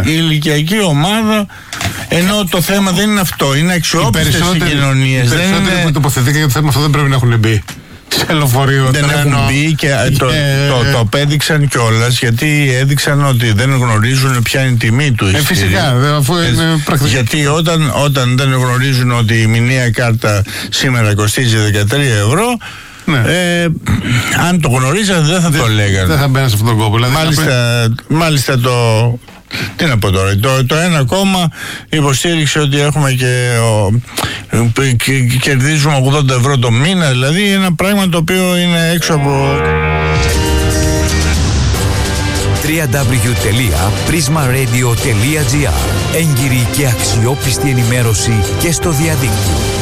η ηλικιακή ομάδα. Ενώ το θέμα δεν είναι αυτό, είναι αξιόπιστες συγκοινωνίες. Οι περισσότεροι που τοποθετήκαν για το θέμα αυτό δεν πρέπει να έχουν μπει σε λεωφορείο. Δεν έχουν μπει και το απέδειξαν κιόλας, γιατί έδειξαν ότι δεν γνωρίζουν ποια είναι η τιμή του εισιτηρίου. Φυσικά, αφού είναι πρακτικά. Γιατί όταν δεν γνωρίζουν ότι η μηνιαία κάρτα σήμερα κοστίζει 13 ευρώ, ναι. Αν το γνωρίζατε δεν θα το λέγανε. Δεν θα μπαίνανε σε αυτόν τον κόπο. Μάλιστα τι να πω τώρα, το ένα κόμμα υποστήριξε ότι έχουμε και κερδίζουμε 80 ευρώ το μήνα, δηλαδή ένα πράγμα το οποίο είναι έξω από... www.prismaradio.gr. Έγκυρη και αξιόπιστη ενημέρωση και στο διαδίκτυο.